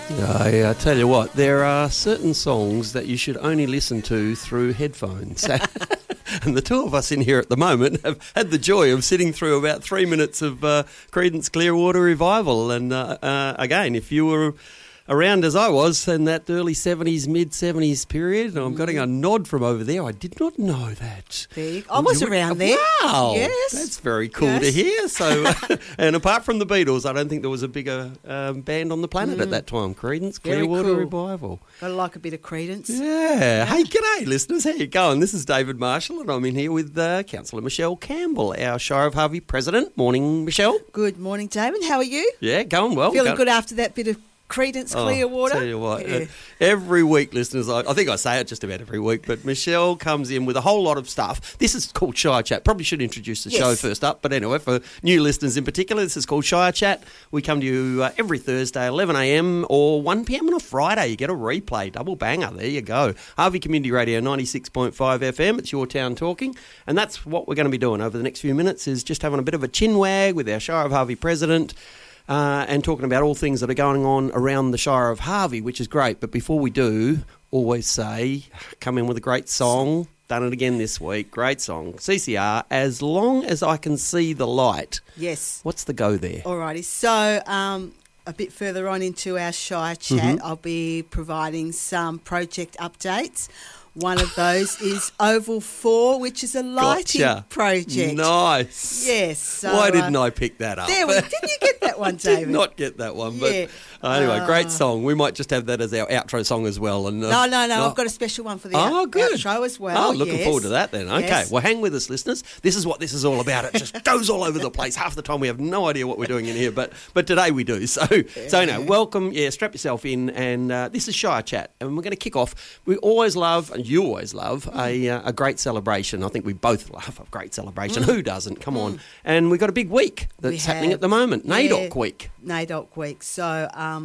I tell you what, there are certain songs that you should only listen to through headphones. And the two of us in here at the moment have had the joy of sitting through about 3 minutes of Creedence Clearwater Revival. And again, if you were around as I was in that early 70s, mid-70s period, and I'm getting a nod from over there. I did not know that. I was around there. Wow. Yes. That's very cool to hear. So, and apart from the Beatles, I don't think there was a bigger band on the planet at that time. Creedence Clearwater Revival. I like a bit of Creedence. Yeah. Hey, g'day, listeners. How you going? This is David Marshall, and I'm in here with Councillor Michelle Campbell, our Shire of Harvey president. Morning, Michelle. Good morning, David. How are you? Yeah, going well. Feeling good after that bit of Creedence Clearwater. Tell you what, every week, listeners, I think I say it just about every week, but Michelle comes in with a whole lot of stuff. This is called Shire Chat. Probably should introduce the show first up, but anyway, for new listeners in particular, this is called Shire Chat. We come to you every Thursday, 11 a.m. or 1 p.m. on a Friday. You get a replay, double banger. There you go. Harvey Community Radio 96.5 FM. It's your town talking, and that's what we're going to be doing over the next few minutes, is just having a bit of a chin wag with our Shire of Harvey president, and talking about all things that are going on around the Shire of Harvey, which is great. But before we do, always say, come in with a great song. Done it again this week. Great song. CCR, As Long As I Can See the Light. Yes. What's the go there? Alrighty. So, a bit further on into our Shire Chat, I'll be providing some project updates. One of those is Oval 4, which is a lighting project. Nice. Yes. So, why didn't I pick that up? Didn't you get that one, David? I did not get that one, but anyway, great song. We might just have that as our outro song as well. And No, I've got a special one for the outro as well. Oh, looking forward to that then. Okay, well, hang with us, listeners. This is what this is all about. It just goes all over the place. Half the time we have no idea what we're doing in here, but today we do. So anyway, welcome. Yeah, strap yourself in, and this is Shire Chat, and we're going to kick off. We always love, and you always love, a great celebration. I think we both love a great celebration. Who doesn't? Come on. And we've got a big week that's happening at the moment, NAIDOC Week. NAIDOC Week. So,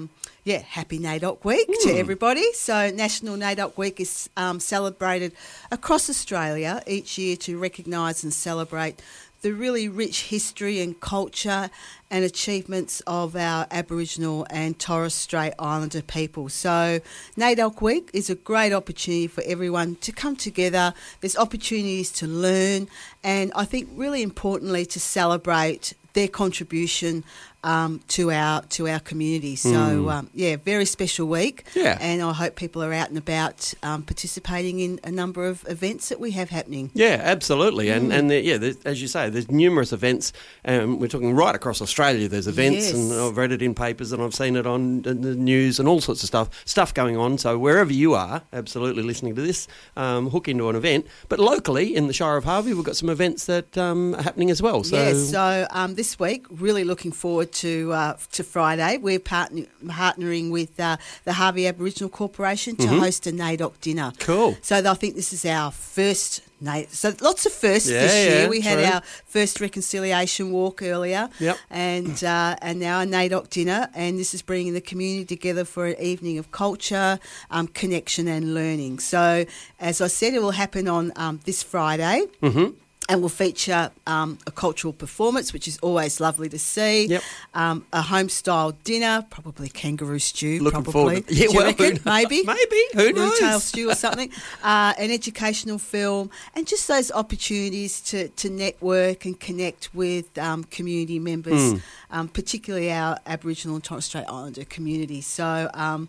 happy NAIDOC Week to everybody. So, National NAIDOC Week is celebrated across Australia each year to recognise and celebrate the really rich history and culture and achievements of our Aboriginal and Torres Strait Islander people. So NAIDOC Week is a great opportunity for everyone to come together. There's opportunities to learn, and I think really importantly to celebrate their contribution to our community. So, very special week. Yeah. And I hope people are out and about participating in a number of events that we have happening. Yeah, absolutely. And as you say, there's numerous events. We're talking right across Australia. There's events, and I've read it in papers and I've seen it on the news and all sorts of stuff going on. So wherever you are, absolutely listening to this, hook into an event. But locally in the Shire of Harvey, we've got some events that are happening as well. So, so this week, really looking forward to Friday. We're partnering with the Harvey Aboriginal Corporation to host a NAIDOC dinner. Cool. So I think this is our first NAIDOC. So lots of firsts this year. We had our first reconciliation walk earlier, and now a NAIDOC dinner, and this is bringing the community together for an evening of culture, connection and learning. So as I said, it will happen on this Friday. And will feature a cultural performance, which is always lovely to see. A home-style dinner, probably kangaroo stew. Looking forward to maybe. Who knows? Tail stew or something. An educational film, and just those opportunities to network and connect with community members, particularly our Aboriginal and Torres Strait Islander community. So,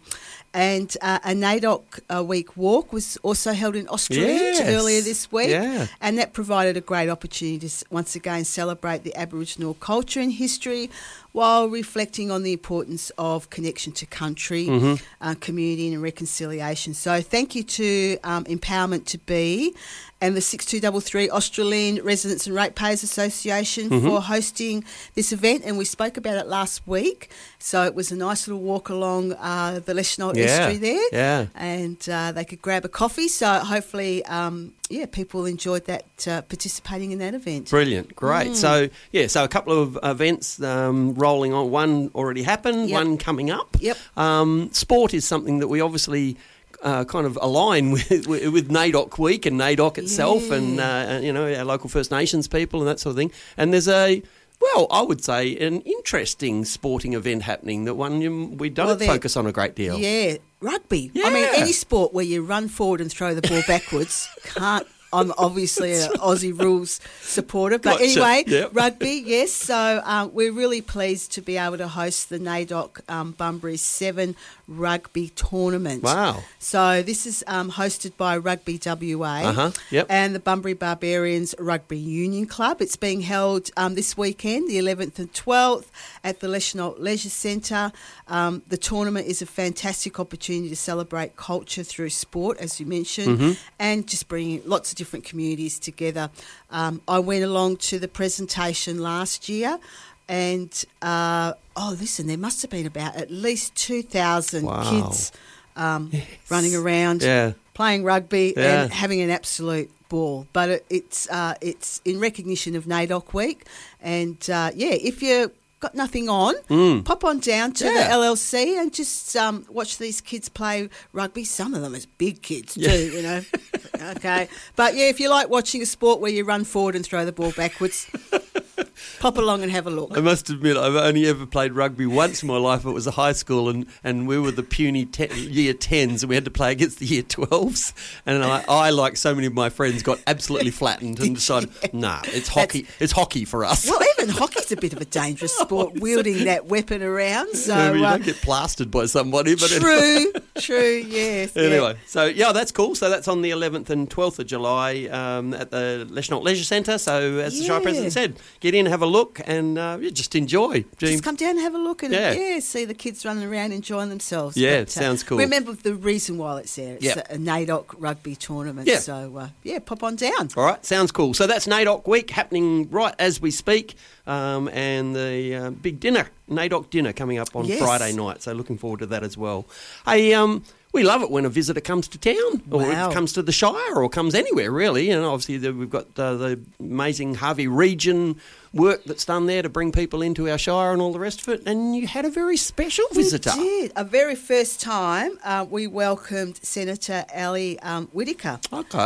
and a NAIDOC Week walk was also held in Australind earlier this week, and that provided a great opportunity to once again celebrate the Aboriginal culture and history while reflecting on the importance of connection to country, community and reconciliation. So thank you to Empowerment to Be and the 6233 Australind Residents and Ratepayers Association for hosting this event, and we spoke about it last week. So it was a nice little walk along the Leschenault Estuary there, and they could grab a coffee. So hopefully, people enjoyed that, participating in that event. Brilliant, great. So a couple of events rolling on. One already happened, one coming up. Sport is something that we obviously kind of align with NAIDOC Week and NAIDOC itself, and our local First Nations people and that sort of thing. And there's Well, I would say an interesting sporting event happening, that one we don't focus on a great deal. Yeah, rugby. Yeah. I mean, any sport where you run forward and throw the ball backwards can't. I'm obviously an Aussie rules supporter. But anyway, rugby, yes. So we're really pleased to be able to host the NAIDOC Bunbury 7 rugby tournament. Wow. So this is hosted by Rugby WA and the Bunbury Barbarians Rugby Union Club. It's being held this weekend, the 11th and 12th, at the Leschenault Leisure Centre. The tournament is a fantastic opportunity to celebrate culture through sport, as you mentioned, and just bringing lots of different communities together. I went along to the presentation last year, and listen, there must have been about at least 2,000 kids running around, playing rugby and having an absolute ball. But it's in recognition of NAIDOC Week, and if you got nothing on, pop on down to the LLC and just watch these kids play rugby. Some of them is big kids too, you know. Okay. But if you like watching a sport where you run forward and throw the ball backwards, pop along and have a look. I must admit, I've only ever played rugby once in my life. It was a high school, and we were the puny year 10s, and we had to play against the year 12s. And I, like so many of my friends, got absolutely flattened and decided, it's hockey. It's hockey for us. Well, even hockey's a bit of a dangerous sport, wielding that weapon around. So you don't get plastered by somebody. But true, yes. Anyway, so that's cool. So that's on the 11th and 12th of July at the Leschenault Leisure Centre. So as the Shire President said, get in, have a look, and just enjoy. Just come down and have a look and see the kids running around enjoying themselves. Yeah, but, sounds cool. Remember the reason why it's there. It's a NAIDOC rugby tournament. Yeah. So, pop on down. All right, sounds cool. So that's NAIDOC Week happening right as we speak, and the big dinner, NAIDOC dinner, coming up on Friday night. So looking forward to that as well. Hey, we love it when a visitor comes to town, or comes to the Shire, or comes anywhere really. And obviously we've got the amazing Harvey Region work that's done there to bring people into our Shire and all the rest of it. And you had a very special visitor. We did. A very first time we welcomed Senator Ali Whittaker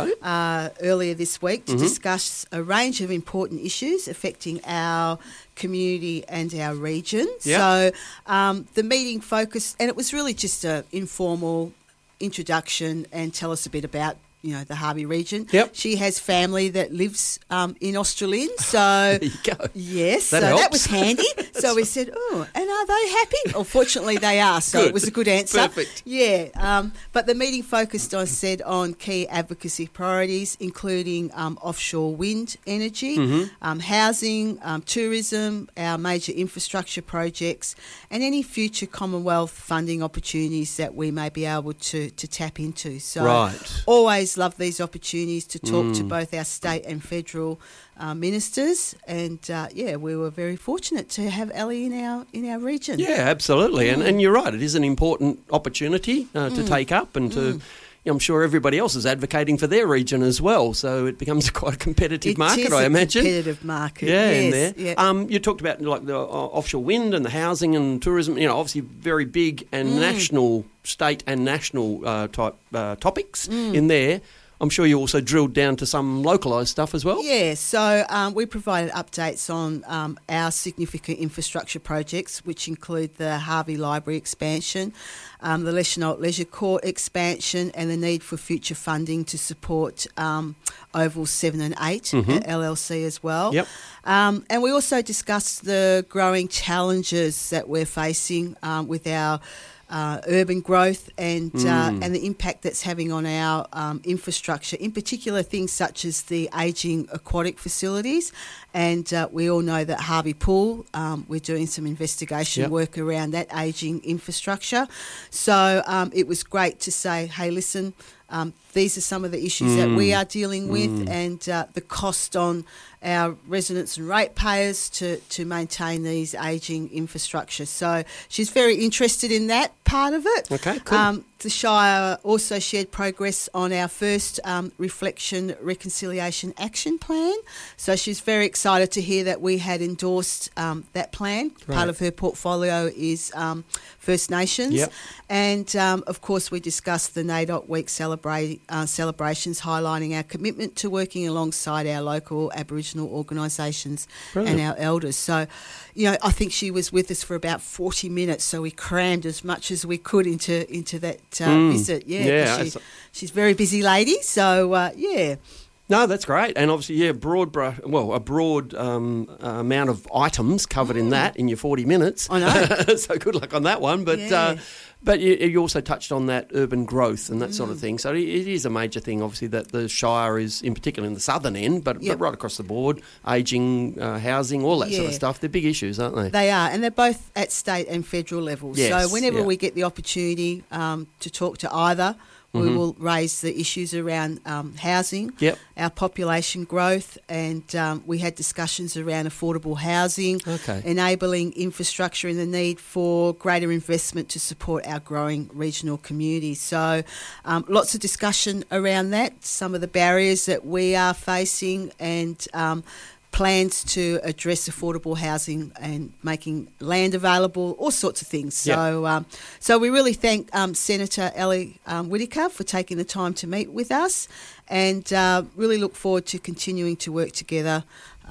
earlier this week to discuss a range of important issues affecting our community and our region. So the meeting focused, and it was really just an informal introduction and tell us a bit about the Harvey region. She has family that lives in Australind, so there you go. Yes, that was handy. So we said, and are they happy? Well, fortunately they are, so it was a good answer. Perfect. Yeah, but the meeting focused, I said, on key advocacy priorities, including offshore wind energy, housing, tourism, our major infrastructure projects, and any future Commonwealth funding opportunities that we may be able to tap into. So always love these opportunities to talk to both our state and federal ministers, and we were very fortunate to have Ali in our region. Yeah, absolutely, and you're right. It is an important opportunity to take up, and to. I'm sure everybody else is advocating for their region as well, so it becomes quite a competitive market, I imagine. Competitive market, in there. Yeah. You talked about like the offshore wind and the housing and tourism. Obviously very big and national, state and national type topics in there. I'm sure you also drilled down to some localised stuff as well. Yeah, so we provided updates on our significant infrastructure projects, which include the Harvey Library expansion, the Leschenault Leisure Court expansion, and the need for future funding to support Ovals 7 and 8 at LLC as well. And we also discussed the growing challenges that we're facing with our urban growth and the impact that's having on our infrastructure, in particular things such as the ageing aquatic facilities. And we all know that Harvey Pool, we're doing some investigation work around that ageing infrastructure. So it was great to say, hey, listen, these are some of the issues that we are dealing with, and the cost on our residents and ratepayers to maintain these ageing infrastructure. So she's very interested in that, part of it. Okay, cool. The Shire also shared progress on our first Reflection Reconciliation Action Plan. So she's very excited to hear that we had endorsed that plan. Right. Part of her portfolio is First Nations. Yep. And, of course, we discussed the NAIDOC Week celebrations, highlighting our commitment to working alongside our local Aboriginal organisations and our elders. So, I think she was with us for about 40 minutes, so we crammed as much as we could into that visit. Yeah, she's a very busy lady, so, yeah. No, that's great. And obviously, a broad amount of items covered in that in your 40 minutes. I know. So good luck on that one. But you also touched on that urban growth and that sort of thing. So it is a major thing, obviously, that the Shire is, in particular in the southern end, but right across the board, ageing, housing, all that sort of stuff. They're big issues, aren't they? They are, and they're both at state and federal levels. Yes, so whenever we get the opportunity to talk to either, we will raise the issues around housing, our population growth, and we had discussions around affordable housing, enabling infrastructure and the need for greater investment to support our growing regional communities. So lots of discussion around that, some of the barriers that we are facing, and plans to address affordable housing and making land available, all sorts of things. So so we really thank Senator Ellie Whittaker for taking the time to meet with us, and really look forward to continuing to work together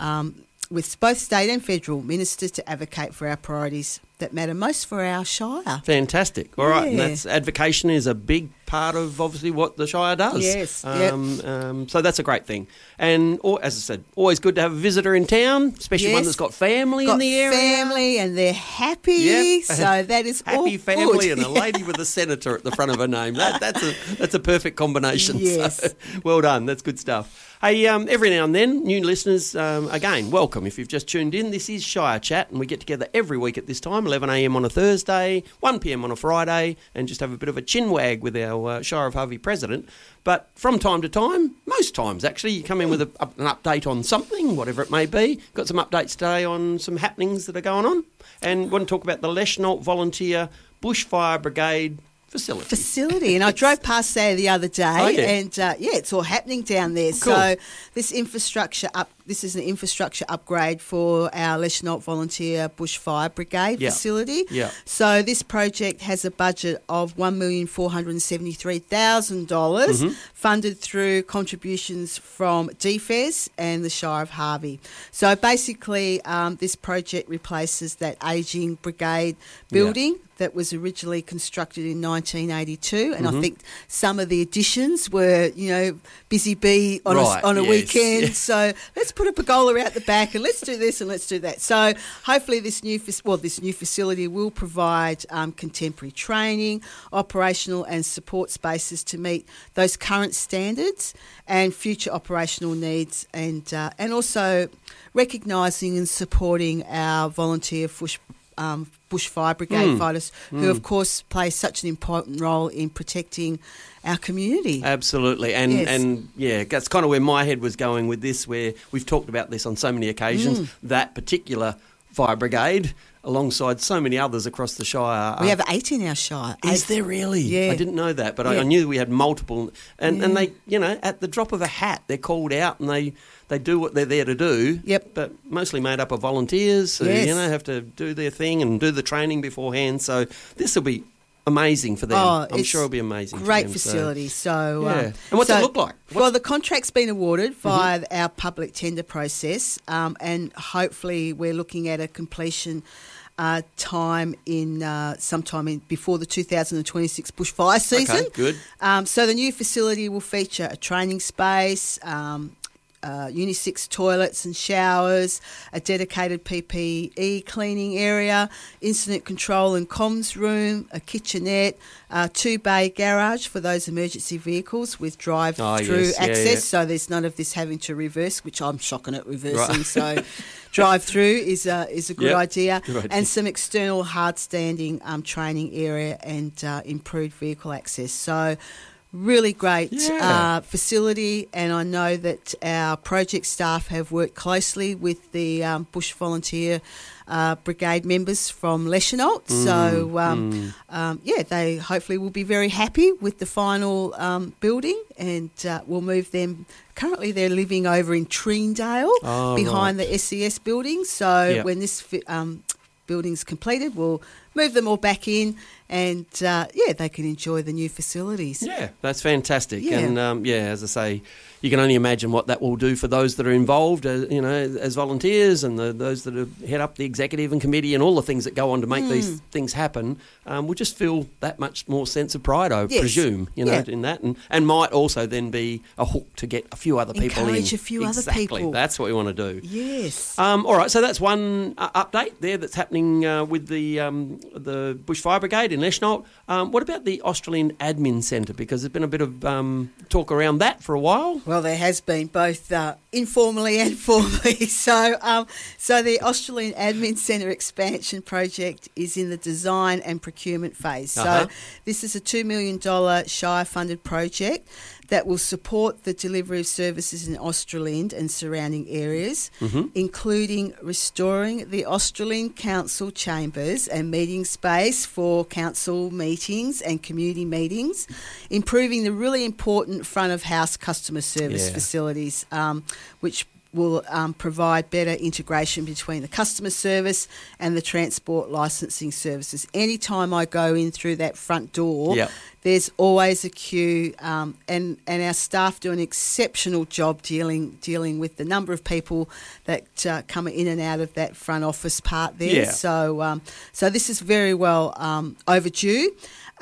with both state and federal ministers to advocate for our priorities that matter most for our Shire. Fantastic. All right, and that's advocation is a big part of obviously what the Shire does. Yes. So that's a great thing. And as I said, always good to have a visitor in town, especially one that's got family in the area. Family, and they're happy. So that is all happy family good. and a lady with a senator at the front of her name. That's a perfect combination. Yes. So, well done. That's good stuff. Hey, every now and then, new listeners, again, welcome. If you've just tuned in, this is Shire Chat, and we get together every week at this time, 11 a.m. on a Thursday, 1 p.m. on a Friday, and just have a bit of a chin wag with our Shire of Harvey president. But from time to time, most times actually, you come in with an update on something, whatever it may be. Got some updates today on some happenings that are going on, and want to talk about the Leschenault Volunteer Bushfire Brigade facility. And I drove past there the other day, and it's all happening down there. Cool. So this is an infrastructure upgrade for our Leschenault Volunteer Bushfire Brigade facility. Yeah. So this project has a budget of $1,473,000 funded through contributions from DFES and the Shire of Harvey. So basically, this project replaces that ageing brigade building that was originally constructed in 1982, and I think some of the additions were, busy bee on a weekend. So let's put a pergola out the back, and let's do this and let's do that. So hopefully this new facility will provide contemporary training, operational and support spaces to meet those current standards and future operational needs, and also recognising and supporting our volunteer bushfire brigade fighters who, of course, play such an important role in protecting our community. Absolutely. And that's kind of where my head was going with this, where we've talked about this on so many occasions, that particular fire brigade, alongside so many others across the Shire. We have 8 in our Shire. Is there really? Yeah. I didn't know that, but I knew we had multiple. And they, at the drop of a hat, they're called out and they do what they're there to do. Yep. But mostly made up of volunteers who, have to do their thing and do the training beforehand. So this will be amazing for them. I'm sure it'll be amazing. Great for them, facility. So, and what's it look like? Well, the contract's been awarded via our public tender process, and hopefully we're looking at a completion time in sometime before the 2026 bushfire season. Okay, good. So the new facility will feature a training space, unisex toilets and showers, a dedicated PPE cleaning area, incident control and comms room, a kitchenette, 2-bay garage for those emergency vehicles with drive-through access. So there's none of this having to reverse, which I'm shocking at reversing. Right. So drive-through is a good idea. Good idea. And some external hard-standing training area and improved vehicle access. So really great Yeah. facility, and I know that our project staff have worked closely with the Bush Volunteer Brigade members from Leschenault. They hopefully will be very happy with the final building, and we'll move them. Currently, they're living over in Treendale behind the SES building. So when this building's completed, we'll move them all back in, and they can enjoy the new facilities. Yeah, that's fantastic. Yeah. And as I say, you can only imagine what that will do for those that are involved, as volunteers, and those that head up the executive and committee and all the things that go on to make these things happen. Will just feel that much more sense of pride, I presume, in that, and might also then be a hook to get a few other people in. Encourage a few other people. That's what we want to do. Yes. All right, so that's one update there that's happening with the Bushfire Brigade in Leschenault. What about the Australian Admin Centre? Because there's been a bit of talk around that for a while. Well, there has been, both informally and formally. So the Australian Admin Centre expansion project is in the design and procurement phase. So this is a $2 million Shire-funded project that will support the delivery of services in Australind and surrounding areas, including restoring the Australind Council chambers and meeting space for council meetings and community meetings, improving the really important front-of-house customer service facilities, which will provide better integration between the customer service and the transport licensing services. Anytime I go in through that front door, there's always a queue, and our staff do an exceptional job dealing with the number of people that come in and out of that front office part there. Yeah. So this is very well overdue,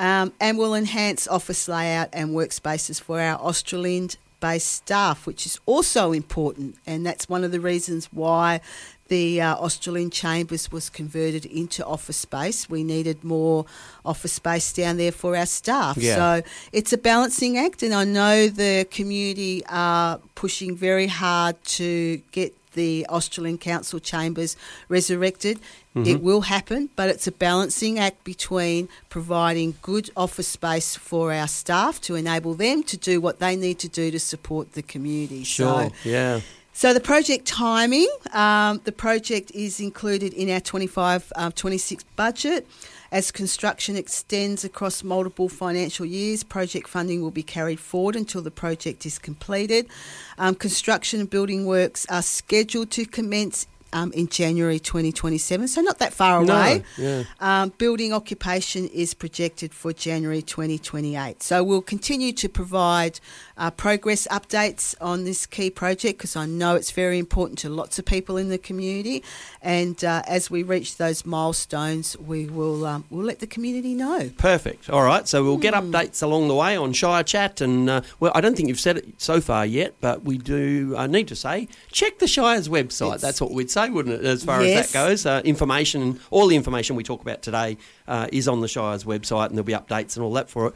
and will enhance office layout and workspaces for our Australind-based staff, which is also important, and that's one of the reasons why the Australind Chambers was converted into office space. We needed more office space down there for our staff. Yeah. So it's a balancing act, and I know the community are pushing very hard to get the Australind Council Chambers resurrected. It will happen, but it's a balancing act between providing good office space for our staff to enable them to do what they need to do to support the community. Sure, So the project timing, the project is included in our 25-26 budget. As construction extends across multiple financial years, project funding will be carried forward until the project is completed. Construction and building works are scheduled to commence in January 2027, so not that far away. Building occupation is projected for January 2028. So we'll continue to provide progress updates on this key project, because I know it's very important to lots of people in the community, and as we reach those milestones, we will we'll let the community know. Perfect. All right, so we'll get updates along the way on Shire Chat, and well, I don't think you've said it so far yet, but we do need to say, check the Shire's website. That's what we'd say, wouldn't it, as far as that goes? Information, all the information we talk about today is on the Shire's website, and there'll be updates and all that for it.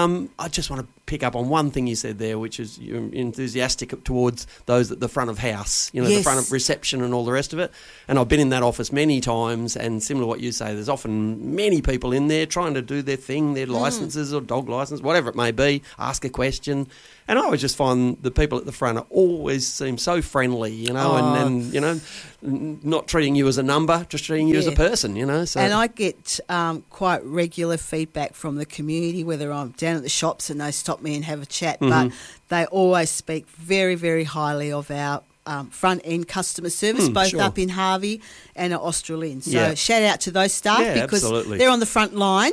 I just want to pick up on one thing you said there, which is you're enthusiastic towards those at the front of house, the front of reception and all the rest of it. And I've been in that office many times, and similar to what you say, there's often many people in there trying to do their thing, their licences or dog licence, whatever it may be, ask a question. And I always just find the people at the front always seem so friendly, and not treating you as a number, just treating you as a person, So. And I get quite regular feedback from the community, whether I'm down at the shops and they stop me and have a chat, but they always speak very, very highly of our front-end customer service, both up in Harvey and at Australind. So shout out to those staff, because they're on the front line.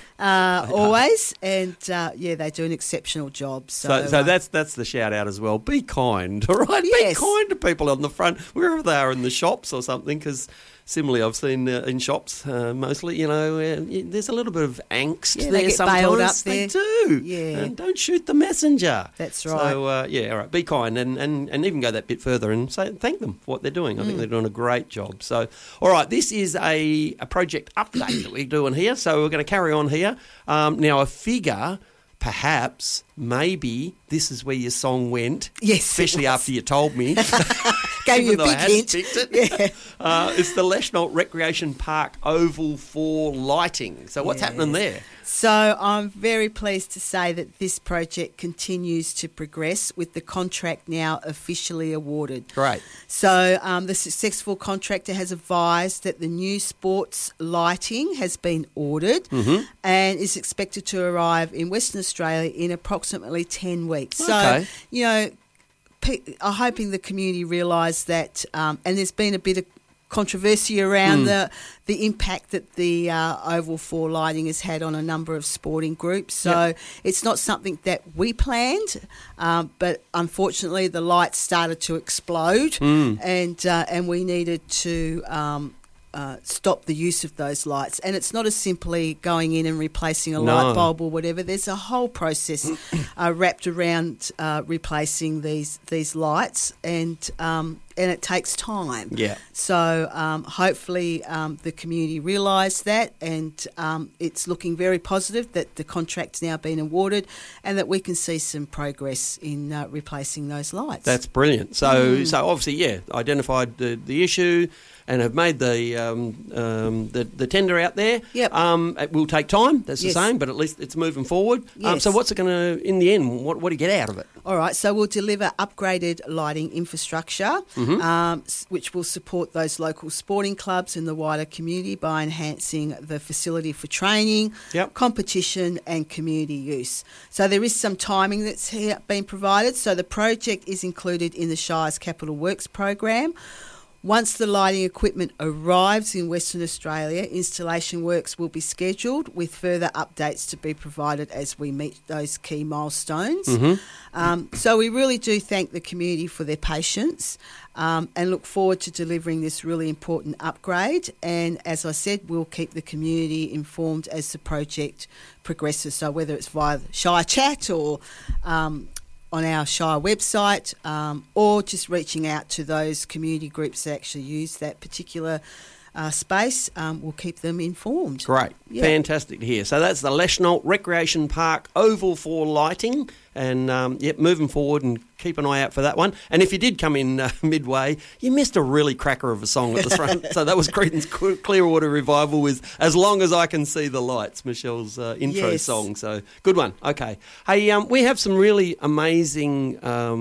Always, and they do an exceptional job. So that's the shout out as well. Be kind, all right? Be kind to people on the front, wherever they are in the shops or something, because similarly, I've seen in shops mostly, there's a little bit of angst there they get sometimes. Bailed up there. They do. And don't shoot the messenger. That's right. So, all right, be kind and even go that bit further and say thank them for what they're doing. I think they're doing a great job. So, all right, this is a project update that we're doing here, so we're going to carry on here. Now, a figure perhaps maybe this is where your song went. Yes, especially after you told me. Gave you a Even though I big hadn't hint. picked it. Yeah. It's the Leschnault Recreation Park Oval for lighting. So what's happening there? So I'm very pleased to say that this project continues to progress with the contract now officially awarded. Great. So the successful contractor has advised that the new sports lighting has been ordered and is expected to arrive in Western Australia in approximately 10 weeks. Okay. So, you know, I'm hoping the community realise that, and there's been a bit of controversy around the impact that the Oval 4 lighting has had on a number of sporting groups. So it's not something that we planned, but unfortunately the lights started to explode and we needed to stop the use of those lights. And it's not as simply going in and replacing a light bulb or whatever. There's a whole process wrapped around replacing these lights, and it takes time. Yeah. So hopefully the community realise that, and it's looking very positive that the contract's now been awarded and that we can see some progress in replacing those lights. That's brilliant. So obviously, identified the issue and have made the tender out there. Yep. It will take time, that's the Yes. same, but at least it's moving forward. Yes. So what's it going to, in the end, what do you get out of it? All right, so we'll deliver upgraded lighting infrastructure, which will support those local sporting clubs and the wider community by enhancing the facility for training, competition and community use. So there is some timing that's been provided. So the project is included in the Shire's Capital Works program. Once the lighting equipment arrives in Western Australia, installation works will be scheduled with further updates to be provided as we meet those key milestones. So we really do thank the community for their patience and look forward to delivering this really important upgrade. And as I said, we'll keep the community informed as the project progresses. So whether it's via Shire Chat or on our Shire website, or just reaching out to those community groups that actually use that particular space, we'll keep them informed. Great. Fantastic to hear. So that's the Leschnault Recreation Park Oval for lighting, and moving forward, and keep an eye out for that one. And if you did come in midway, you missed a really cracker of a song at the front. So that was Creedence Clearwater Revival with As Long As I Can See the Lights, Michelle's intro song. So good one. Okay. Hey, we have some really amazing,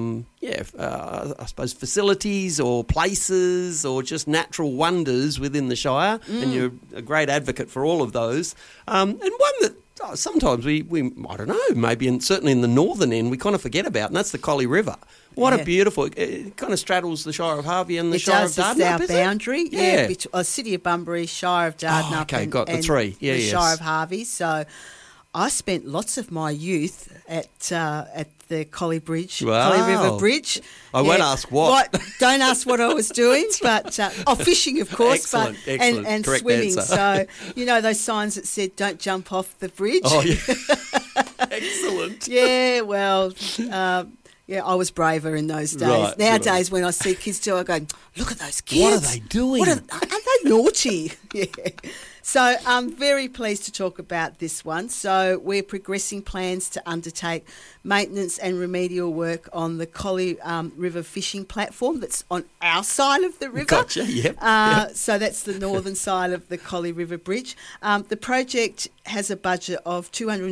I suppose facilities or places or just natural wonders within the Shire, and you're a great advocate for all of those. And one that sometimes we I don't know, maybe certainly in the northern end we kind of forget about, and that's the Collie River. What a beautiful, it kind of straddles the Shire of Harvey and the Shire of Dardanup, it's our boundary, City of Bunbury, Shire of Dardanup, and the three. the Shire of Harvey. So I spent lots of my youth at the Collie River Bridge. I won't ask what. Don't ask what I was doing, but fishing, of course, excellent. and Correct swimming. answer. So you know those signs that said "Don't jump off the bridge." Oh yeah, excellent. Yeah, well. I was braver in those days. Right, nowadays, when I see kids do, I go, look at those kids. What are they doing? Aren't they naughty? Yeah. So I'm very pleased to talk about this one. So we're progressing plans to undertake maintenance and remedial work on the Collie River fishing platform that's on our side of the river. Gotcha, yep. So that's the northern side of the Collie River Bridge. The project has a budget of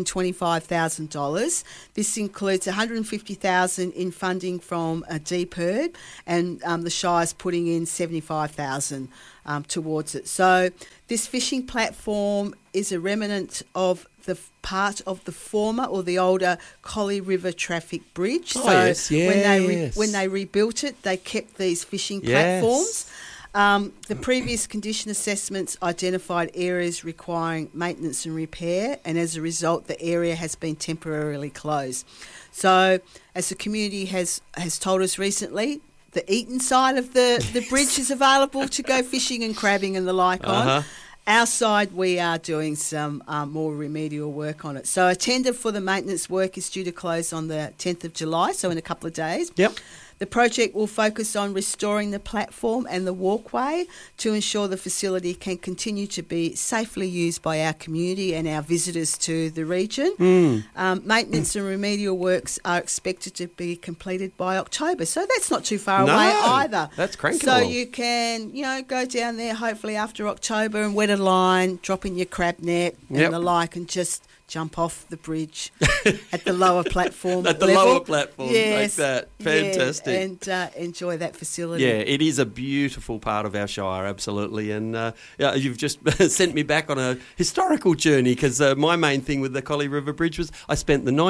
$225,000. This includes $150,000 in funding from DPIRD, and the Shire's putting in $75,000 towards it. So this fishing platform is a remnant of the part of the former or the older Collie River Traffic Bridge. When they rebuilt it, they kept these fishing platforms. The previous condition assessments identified areas requiring maintenance and repair, and as a result, the area has been temporarily closed. So, as the community has told us recently, the Eaton side of the bridge is available to go fishing and crabbing and the like on. Our side, we are doing some more remedial work on it. So a tender for the maintenance work is due to close on the 10th of July, so in a couple of days. Yep. The project will focus on restoring the platform and the walkway to ensure the facility can continue to be safely used by our community and our visitors to the region. Maintenance and remedial works are expected to be completed by October, so that's not too far away either. That's cranking So along. you can, go down there hopefully after October and wet a line, drop in your crab net and the like, and just jump off the bridge at the lower platform. At the level. lower platform, yes, like that. Fantastic. Yeah, and enjoy that facility. Yeah, it is a beautiful part of our shire, absolutely. And you've just sent me back on a historical journey, because my main thing with the Collie River Bridge was I spent the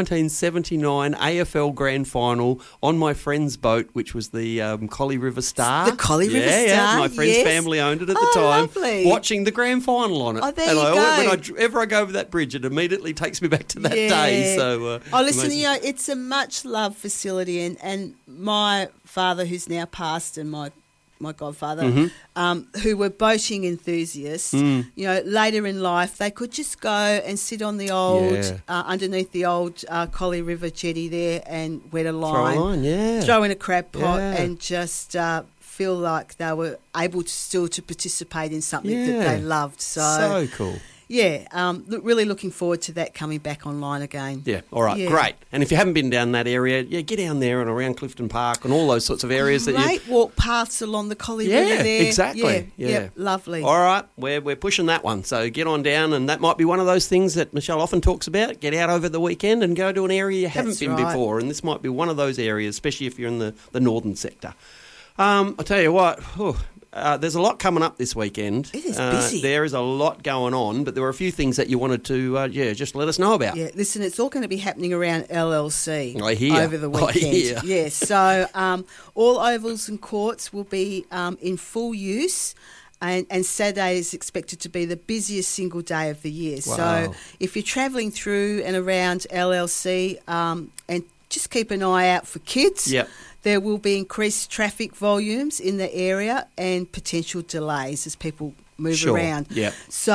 1979 AFL Grand Final on my friend's boat, which was the Collie River Star. The Collie River Star, Yeah, my friend's family owned it at the time. Lovely. Watching the Grand Final on it. Oh, there and you go. Whenever I go over that bridge, it immediately takes me back to that day. So, listen, amazing. it's a much loved facility, and my father, who's now passed, and my godfather, who were boating enthusiasts, later in life they could just go and sit on the old, underneath the old Collie River jetty there and wet a line, throw in a crab pot, and just feel like they were able to still to participate in something that they loved. So cool. Yeah, really looking forward to that coming back online again. Yeah, all right, great. And if you haven't been down that area, get down there and around Clifton Park and all those sorts of areas. Great walk paths along the Collie River there. Exactly. Yeah, lovely. All right, we're pushing that one. So get on down, and that might be one of those things that Michelle often talks about. Get out over the weekend and go to an area you haven't been before. And this might be one of those areas, especially if you're in the northern sector. I'll tell you what... there's a lot coming up this weekend. It is busy. There is a lot going on, but there were a few things that you wanted to, just let us know about. Yeah, listen, it's all going to be happening around LLC over the weekend. I hear. Yeah, so all ovals and courts will be in full use. And Saturday is expected to be the busiest single day of the year. Wow. So if you're travelling through and around LLC, and just keep an eye out for kids. Yep. There will be increased traffic volumes in the area and potential delays as people move around. Yep.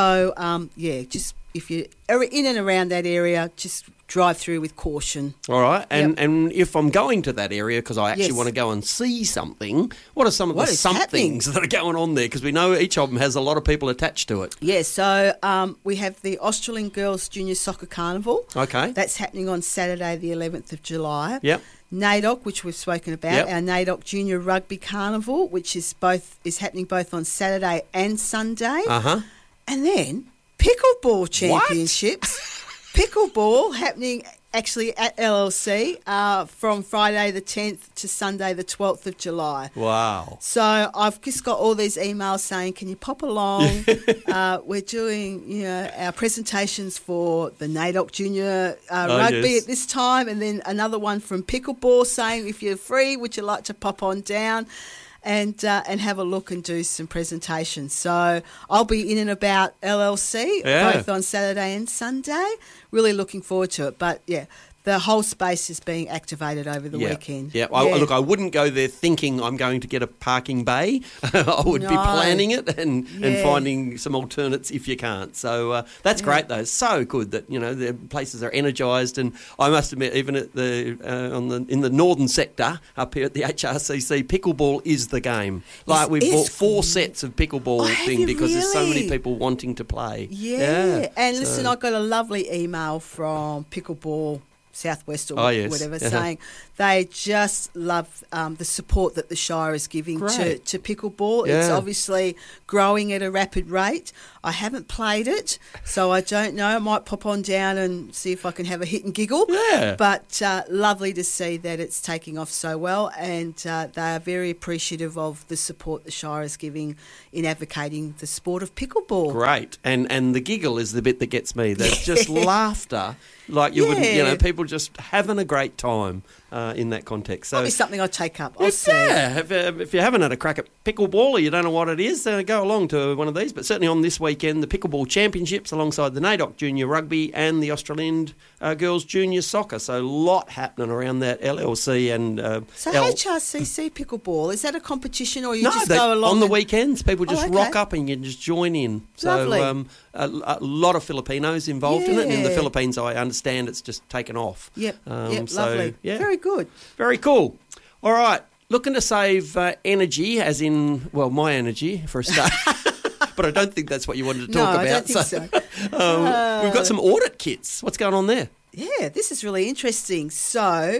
So, just if you're in and around that area, just drive through with caution. All right. And if I'm going to that area because I actually want to go and see something, what are some of the somethings that are going on there? Because we know each of them has a lot of people attached to it. Yeah, so we have the Australind Girls Junior Soccer Carnival. Okay. That's happening on Saturday the 11th of July. Yep. NAIDOC, which we've spoken about, our NAIDOC Junior Rugby Carnival, which is happening both on Saturday and Sunday. Uh-huh. And then Pickleball Championships. Pickleball happening actually at LLC from Friday the 10th to Sunday the 12th of July. Wow. So I've just got all these emails saying, can you pop along? We're doing, our presentations for the NAIDOC Junior Rugby at this time, and then another one from Pickleball saying, if you're free, would you like to pop on down and have a look and do some presentations. So I'll be in and about LLC both on Saturday and Sunday. Really looking forward to it. But, the whole space is being activated over the weekend. Yeah. Look, I wouldn't go there thinking I'm going to get a parking bay. I would be planning it and finding some alternates if you can't. So that's great, though. It's so good that, the places are energised. And I must admit, even at in the northern sector up here at the HRCC, pickleball is the game. Like we've bought 4 sets of pickleball because there's so many people wanting to play. Yeah. And listen, I got a lovely email from Pickleball Southwest or whatever, saying they just love the support that the Shire is giving to pickleball. It's obviously growing at a rapid rate. I haven't played it, so I don't know. I might pop on down and see if I can have a hit and giggle. Yeah. But lovely to see that it's taking off so well, and they are very appreciative of the support the Shire is giving in advocating the sport of pickleball. Great. And the giggle is the bit that gets me. There's just laughter. Like you wouldn't, people just having a great time in that context. So that'll be something I'll take up. I'll see. Yeah, if you haven't had a crack at pickleball or you don't know what it is, go along to one of these. But certainly on this weekend, the Pickleball Championships alongside the NAIDOC Junior Rugby and the Australind Girls Junior Soccer. So a lot happening around that LLC and So HRCC Pickleball, is that a competition or you just go along? On the weekends, people just rock up and you just join in. So lovely. A lot of Filipinos involved in it. And in the Philippines, I understand it's just taken off. Yep, so, lovely. Very good. Very cool. All right. looking to save energy, as in, well, my energy for a start. But I don't think that's what you wanted to talk about. I don't think so. We've got some audit kits. What's going on there? Yeah, this is really interesting. So,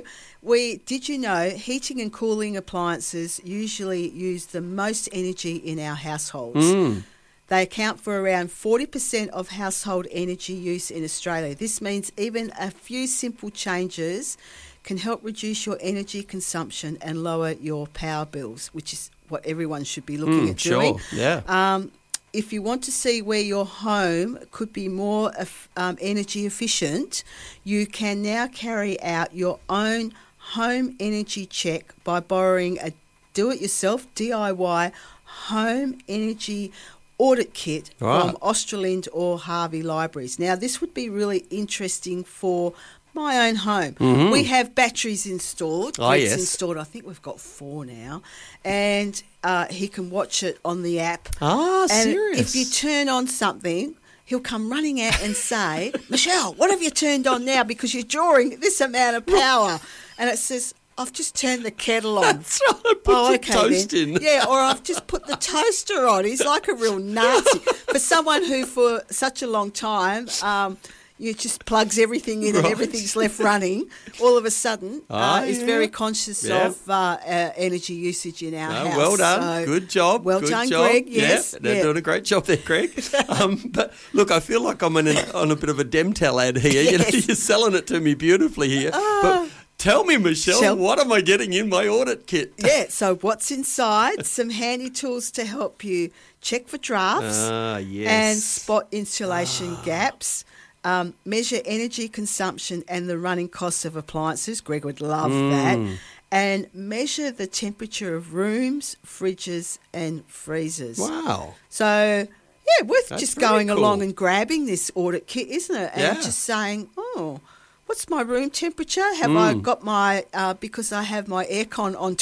did you know heating and cooling appliances usually use the most energy in our households? They account for around 40% of household energy use in Australia. This means even a few simple changes can help reduce your energy consumption and lower your power bills, which is what everyone should be looking at doing. Sure, yeah. If you want to see where your home could be more energy efficient, you can now carry out your own home energy check by borrowing a do-it-yourself DIY home energy audit kit from Australind or Harvey Libraries. Now, this would be really interesting for my own home. We have batteries installed. Installed. I think we've got 4 now. And he can watch it on the app. Ah, and serious? If you turn on something, he'll come running out and say, Michelle, what have you turned on now? Because you're drawing this amount of power. And it says, I've just turned the kettle on. That's right. Put your toast in. Yeah, or I've just put the toaster on. He's like a real Nazi. For someone who, for such a long time, you just plugs everything in and everything's left running, all of a sudden is very conscious of energy usage in our house. Well done. So, good job. Well done, Greg. Yes. Yeah, they're doing a great job there, Greg. But look, I feel like I'm on a bit of a Demtel ad here. Yes. You know, you're selling it to me beautifully here. But tell me, Michelle, what am I getting in my audit kit? Yeah, so what's inside? Some handy tools to help you check for drafts and spot insulation gaps. Measure energy consumption and the running costs of appliances. Greg would love that. And measure the temperature of rooms, fridges and freezers. Wow. So, yeah, worth just going along and grabbing this audit kit, isn't it? And just saying, what's my room temperature? Have I got my, because I have my aircon on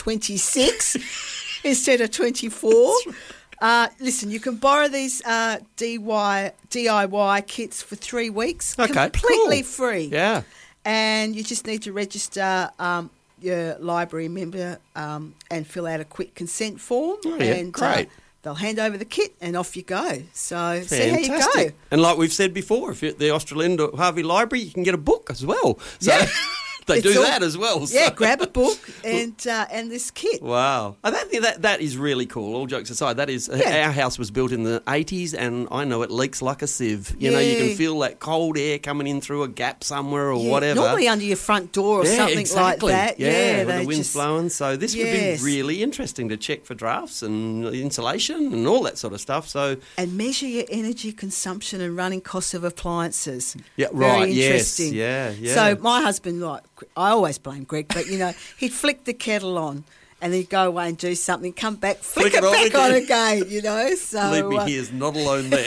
26 instead of 24. Listen, you can borrow these DIY kits for 3 weeks, completely free. Yeah. And you just need to register your library member and fill out a quick consent form. Oh, yeah. And great. They'll hand over the kit and off you go. So Fantastic. See how you go. And like we've said before, if you're at the Australind or Harvey Library, you can get a book as well. So they do that as well. So. Yeah, grab a book and this kit. Wow. I don't think that is really cool, all jokes aside. That is, our house was built in the 80s and I know it leaks like a sieve. You know, you can feel that cold air coming in through a gap somewhere or whatever. Normally under your front door or something like that. Yeah, when the wind's blowing. So this would be really interesting to check for drafts and insulation and all that sort of stuff. So and measure your energy consumption and running costs of appliances. Yeah, right. Very interesting. Yes. Yeah. So my husband, I always blame Greg, but he'd flick the kettle on and he'd go away and do something, come back, flick it back on again, So believe me, he is not alone there.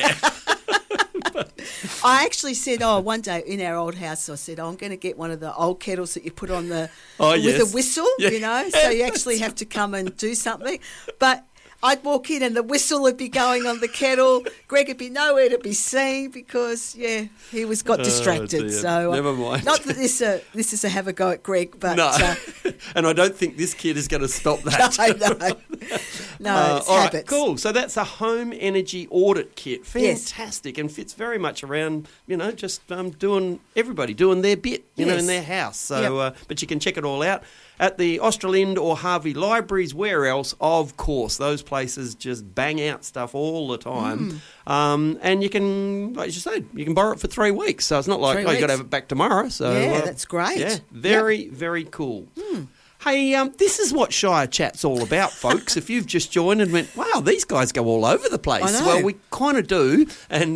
I actually said, one day in our old house, I said, I'm going to get one of the old kettles that you put on the with a whistle, so you actually have to come and do something. But I'd walk in and the whistle would be going on the kettle. Greg would be nowhere to be seen because, he got distracted. So never mind. Not that this is a have a go at Greg, but and I don't think this kid is going to stop that. No, it's all habits. Right, cool. So that's a home energy audit kit. Fantastic, and fits very much around just everybody doing their bit in their house. So, but you can check it all out at the Australind or Harvey Libraries. Where else? Of course, those places just bang out stuff all the time. And you can, like you said, you can borrow it for 3 weeks. So it's not like, you got to have it back tomorrow. So that's great. Yeah, very, very cool. Hey, this is what Shire Chat's all about, folks. If you've just joined and went, wow, these guys go all over the place. I know. Well, we kind of do. And